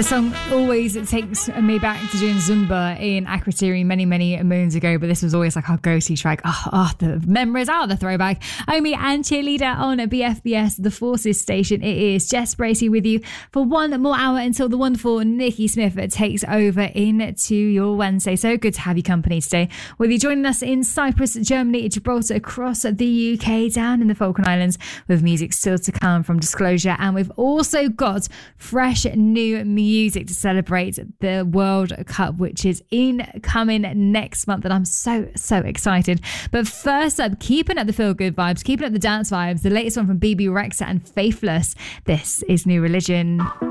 The song always takes me back to doing Zumba in Akrotiri many moons ago, but this was always like our go-to track. The memories are the throwback. Omi and Cheerleader on BFBS, the Forces station. It is Jess Bracey with you for one more hour until the wonderful Nikki Smith takes over into your Wednesday. So good to have you company today. Whether you're joining us in Cyprus, Germany, Gibraltar, across the UK, down in the Falkland Islands, with music still to come from Disclosure, and we've also got fresh new music to celebrate the World Cup, which is incoming next month, and I'm so excited. But first up, keeping up the feel good vibes, keeping up the dance vibes, the latest one from BB Rexa and Faithless. This is New Religion.